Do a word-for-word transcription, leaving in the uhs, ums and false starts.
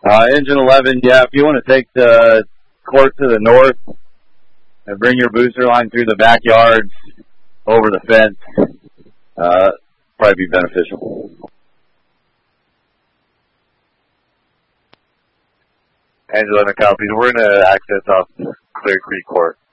Uh, engine eleven, yeah, if you want to take the court to the north and bring your booster line through the backyards over the fence, uh, probably be beneficial. Engine eleven copies. We're going to access off Clear Creek Court.